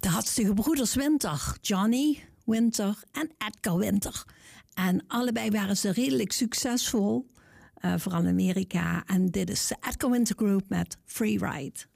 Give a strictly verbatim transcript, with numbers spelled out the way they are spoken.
de hartstikke broeders Winter. Johnny Winter en Edgar Winter. En allebei waren ze redelijk succesvol. Uh, vooral in Amerika. En dit is de Edgar Winter Group met Free Ride.